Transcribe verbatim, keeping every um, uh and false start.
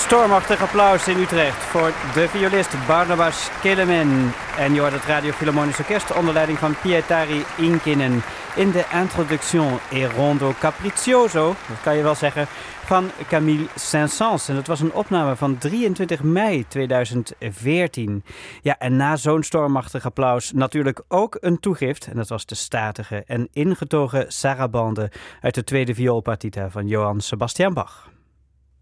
stormachtig applaus in Utrecht voor de violist Barnabas Kelemen. En je hoort het Radio Philharmonisch Orkest onder leiding van Pietari Inkinen in de Introduction e Rondo Capriccioso, dat kan je wel zeggen, van Camille Saint-Saëns. En dat was een opname van drieëntwintig mei tweeduizend veertien. Ja, en na zo'n stormachtig applaus natuurlijk ook een toegift. En dat was de statige en ingetogen sarabande uit de tweede vioolpartita van Johann Sebastian Bach.